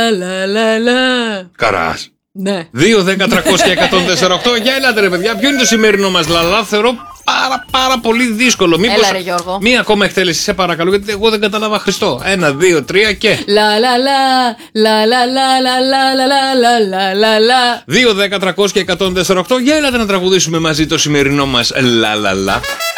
Καράς. Ναι. 2, 10, 300 και 148. Για ελάτε ρε παιδιά, ποιο είναι το σημερινό μας λαλά? Θεωρώ πάρα πολύ δύσκολο. Μήπως έλα ρε Γιώργο. μία ακόμα εκτέλεση σε παρακαλώ, γιατί εγώ δεν κατάλαβα Χριστό. 1, 2, 3 και Λα λα λα, λα λα λα λα λα λα λα λα λα. 2, 10, 300 και 148. Για ελάτε να τραγουδήσουμε μαζί το σημερινό μας λαλαλα.